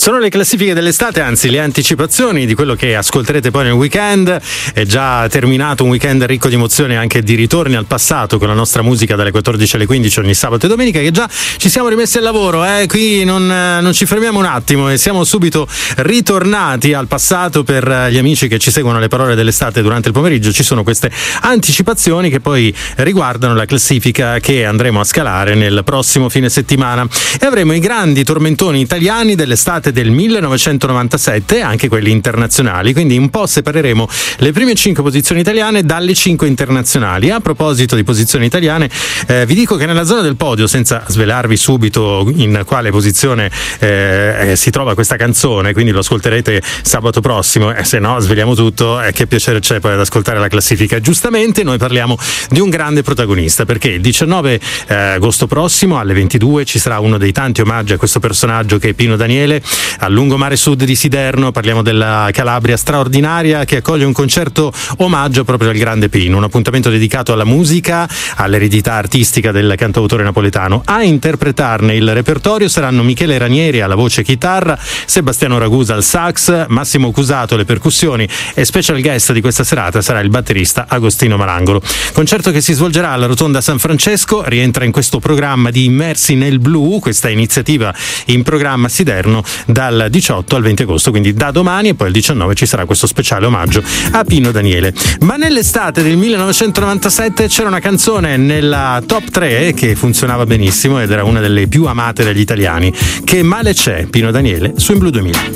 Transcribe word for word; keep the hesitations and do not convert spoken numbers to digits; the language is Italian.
Sono le classifiche dell'estate, anzi le anticipazioni di quello che ascolterete poi nel weekend. È già terminato un weekend ricco di emozioni e anche di ritorni al passato con la nostra musica dalle quattordici alle quindici ogni sabato e domenica, che già ci siamo rimessi al lavoro, eh? Qui non, non ci fermiamo un attimo e siamo subito ritornati al passato. Per gli amici che ci seguono le parole dell'estate durante il pomeriggio, ci sono queste anticipazioni che poi riguardano la classifica che andremo a scalare nel prossimo fine settimana, e avremo i grandi tormentoni italiani dell'estate del millenovecentonovantasette e anche quelli internazionali, quindi un po' separeremo le prime cinque posizioni italiane dalle cinque internazionali. A proposito di posizioni italiane, eh, vi dico che nella zona del podio, senza svelarvi subito in quale posizione eh, si trova questa canzone, quindi lo ascolterete sabato prossimo, e eh, se no sveliamo tutto, e eh, che piacere c'è poi ad ascoltare la classifica. Giustamente noi parliamo di un grande protagonista, perché il diciannove eh, agosto prossimo alle ventidue ci sarà uno dei tanti omaggi a questo personaggio che è Pino Daniele al lungomare sud di Siderno. Parliamo della Calabria straordinaria, che accoglie un concerto omaggio proprio al grande Pino, un appuntamento dedicato alla musica, all'eredità artistica del cantautore napoletano. A interpretarne il repertorio saranno Michele Ranieri alla voce e chitarra, Sebastiano Ragusa al sax, Massimo Cusato alle percussioni, e special guest di questa serata sarà il batterista Agostino Marangolo. Concerto che si svolgerà alla Rotonda San Francesco, rientra in questo programma di Immersi nel Blu, questa iniziativa in programma a Siderno dal diciotto al venti agosto, quindi da domani, e poi il diciannove ci sarà questo speciale omaggio a Pino Daniele. Ma nell'estate del millenovecentonovantasette c'era una canzone nella top tre che funzionava benissimo ed era una delle più amate dagli italiani. Che male c'è, Pino Daniele su In Blu duemila.